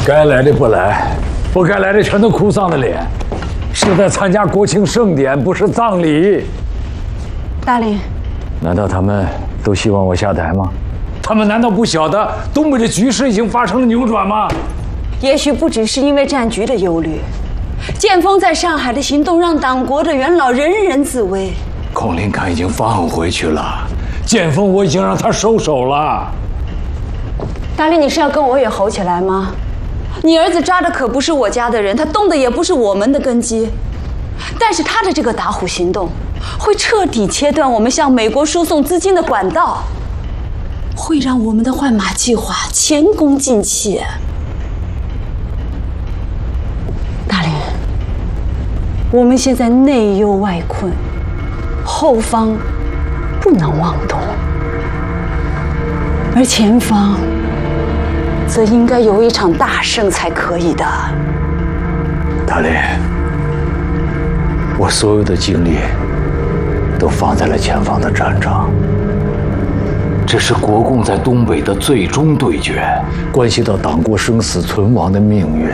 该来的不来，不该来的全都哭丧着脸，是在参加国庆盛典，不是葬礼。 大林， 难道他们都希望我下台吗？他们难道不晓得东北的局势已经发生了扭转吗？ 也许不只是因为战局的忧虑，建锋在上海的行动让党国的元老人人自危。 孔令侃已经放回去了，建锋我已经让他收手了。 大林，你是要跟我也吼起来吗？你儿子抓的可不是我家的人，他动的也不是我们的根基，但是他的这个打虎行动会彻底切断我们向美国输送资金的管道，会让我们的换马计划前功尽弃。大林，我们现在内忧外困，后方不能妄动，而前方则应该有一场大胜才可以的。 大林，我所有的精力都放在了前方的战场，这是国共在东北的最终对决，关系到党国生死存亡的命运。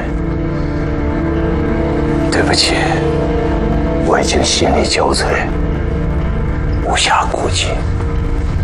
对不起，我已经心力交瘁，无暇顾及。